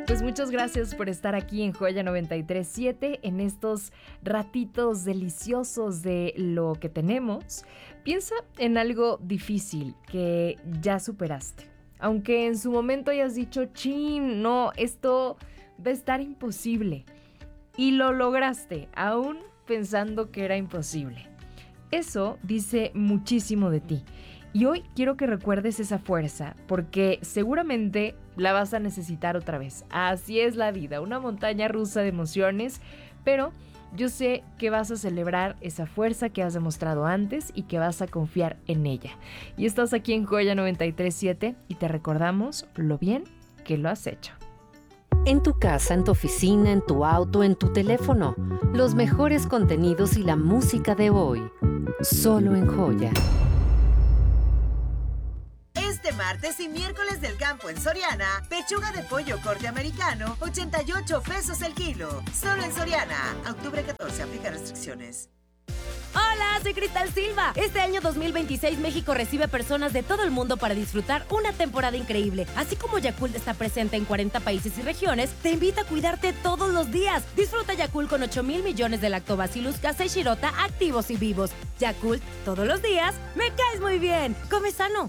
Pues muchas gracias por estar aquí en Joya 93.7 en estos ratitos deliciosos de lo que tenemos. Piensa en algo difícil que ya superaste. Aunque en su momento hayas dicho, chin, no, esto va a estar imposible. Y lo lograste, aún pensando que era imposible. Eso dice muchísimo de ti. Y hoy quiero que recuerdes esa fuerza, porque seguramente la vas a necesitar otra vez. Así es la vida, una montaña rusa de emociones, pero yo sé que vas a celebrar esa fuerza que has demostrado antes y que vas a confiar en ella. Y estás aquí en Joya 93.7 y te recordamos lo bien que lo has hecho. En tu casa, en tu oficina, en tu auto, en tu teléfono. Los mejores contenidos y la música de hoy. Solo en Joya. Este martes y miércoles del campo en Soriana, pechuga de pollo corte americano, 88 pesos el kilo. Solo en Soriana. A octubre 14, aplica restricciones. Hola, soy Cristal Silva. Este año 2026 México recibe personas de todo el mundo para disfrutar una temporada increíble. Así como Yakult está presente en 40 países y regiones, te invita a cuidarte todos los días. Disfruta Yakult con 8,000 millones de lactobacillus casei shirota activos y vivos. Yakult, todos los días, me caes muy bien. Come sano.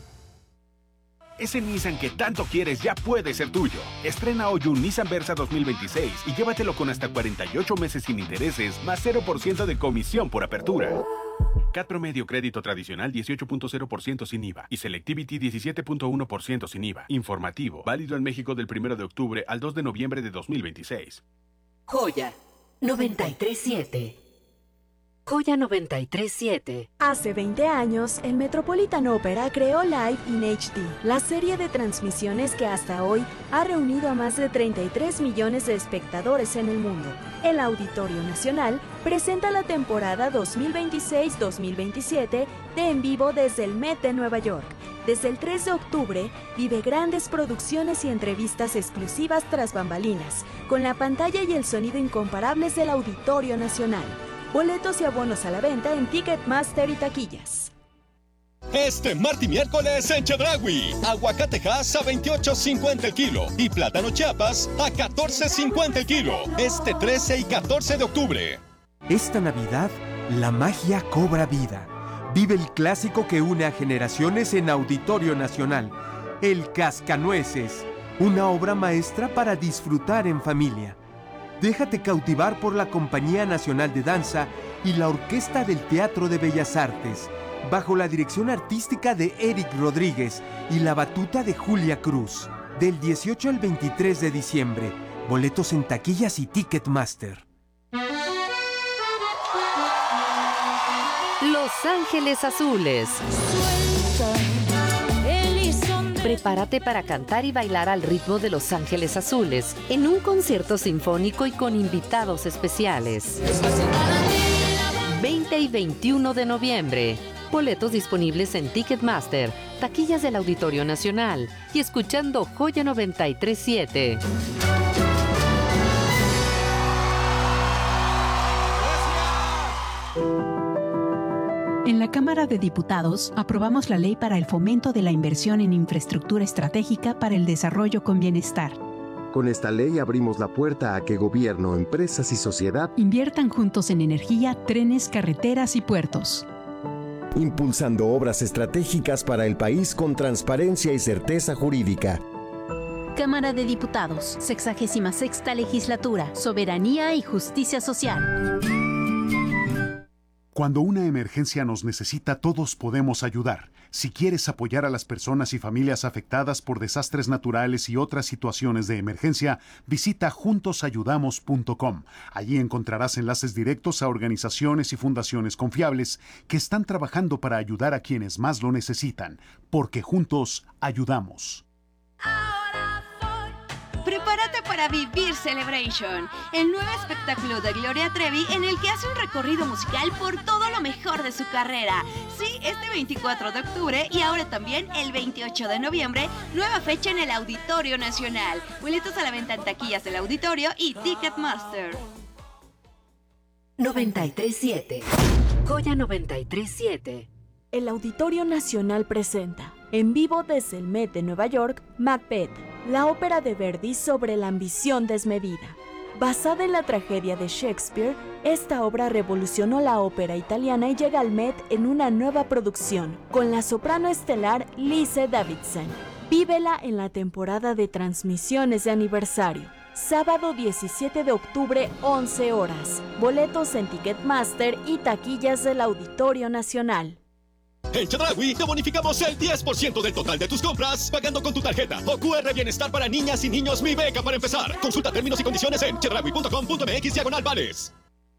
Ese Nissan que tanto quieres ya puede ser tuyo. Estrena hoy un Nissan Versa 2026 y llévatelo con hasta 48 meses sin intereses, más 0% de comisión por apertura. CAT promedio crédito tradicional 18.0% sin IVA y Selectivity 17.1% sin IVA. Informativo, válido en México del 1 de octubre al 2 de noviembre de 2026. Joya 93.7. Joya 93.7. Hace 20 años, el Metropolitan Opera creó Live in HD, la serie de transmisiones que hasta hoy ha reunido a más de 33 millones de espectadores en el mundo. El Auditorio Nacional presenta la temporada 2026-2027 de En Vivo desde el Met de Nueva York. Desde el 3 de octubre, vive grandes producciones y entrevistas exclusivas tras bambalinas, con la pantalla y el sonido incomparables del Auditorio Nacional. Boletos y abonos a la venta en Ticketmaster y taquillas. Este martes y miércoles en Chedraui, aguacatejas a 28.50 el kilo y plátano Chiapas a 14.50 el kilo. Este 13 y 14 de octubre. Esta Navidad, la magia cobra vida. Vive el clásico que une a generaciones en Auditorio Nacional, El Cascanueces, una obra maestra para disfrutar en familia. Déjate cautivar por la Compañía Nacional de Danza y la Orquesta del Teatro de Bellas Artes, bajo la dirección artística de Eric Rodríguez y la batuta de Julia Cruz. Del 18 al 23 de diciembre. Boletos en taquillas y Ticketmaster. Los Ángeles Azules. Prepárate para cantar y bailar al ritmo de Los Ángeles Azules en un concierto sinfónico y con invitados especiales. 20 y 21 de noviembre. Boletos disponibles en Ticketmaster, taquillas del Auditorio Nacional y escuchando Joya 93.7. En la Cámara de Diputados aprobamos la Ley para el Fomento de la Inversión en Infraestructura Estratégica para el Desarrollo con Bienestar. Con esta ley abrimos la puerta a que gobierno, empresas y sociedad inviertan juntos en energía, trenes, carreteras y puertos. Impulsando obras estratégicas para el país con transparencia y certeza jurídica. Cámara de Diputados, 66ª Legislatura, Soberanía y Justicia Social. Cuando una emergencia nos necesita, todos podemos ayudar. Si quieres apoyar a las personas y familias afectadas por desastres naturales y otras situaciones de emergencia, visita juntosayudamos.com. Allí encontrarás enlaces directos a organizaciones y fundaciones confiables que están trabajando para ayudar a quienes más lo necesitan, porque juntos ayudamos. Prepárate para vivir Celebration, el nuevo espectáculo de Gloria Trevi en el que hace un recorrido musical por todo lo mejor de su carrera. Sí, este 24 de octubre y ahora también el 28 de noviembre, nueva fecha en el Auditorio Nacional. Boletos a la venta en taquillas del Auditorio y Ticketmaster. 93.7. Joya 93.7. El Auditorio Nacional presenta, en vivo desde el Met de Nueva York, Macbeth, la ópera de Verdi sobre la ambición desmedida. Basada en la tragedia de Shakespeare, esta obra revolucionó la ópera italiana y llega al Met en una nueva producción, con la soprano estelar Lise Davidsen. Vívela en la temporada de transmisiones de aniversario. Sábado 17 de octubre, 11 horas. Boletos en Ticketmaster y taquillas del Auditorio Nacional. En Chedraui te bonificamos el 10% del total de tus compras pagando con tu tarjeta o QR Bienestar para niñas y niños Mi Beca para empezar. Consulta términos y condiciones en chedraui.com.mx/vales.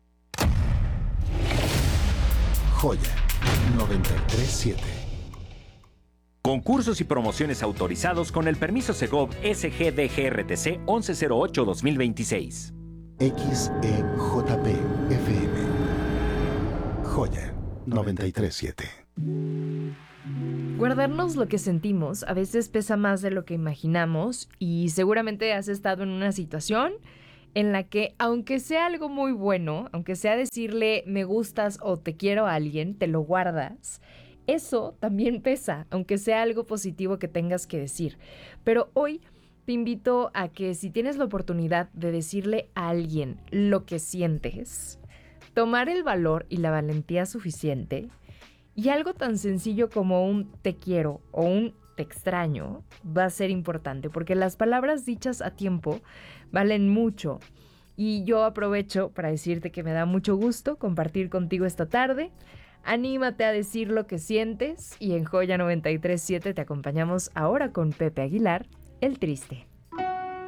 Joya 93.7. Concursos y promociones autorizados con el permiso Segov SGDGRTC 1108-2026. XEJP FM. Joya 93.7. Guardarnos lo que sentimos a veces pesa más de lo que imaginamos y seguramente has estado en una situación en la que aunque sea algo muy bueno, aunque sea decirle me gustas o te quiero a alguien, te lo guardas. Eso también pesa, aunque sea algo positivo que tengas que decir. Pero hoy te invito a que si tienes la oportunidad de decirle a alguien lo que sientes, tomar el valor y la valentía suficiente. Y algo tan sencillo como un te quiero o un te extraño va a ser importante porque las palabras dichas a tiempo valen mucho. Y yo aprovecho para decirte que me da mucho gusto compartir contigo esta tarde. Anímate a decir lo que sientes y en Joya 93.7 te acompañamos ahora con Pepe Aguilar, El Triste.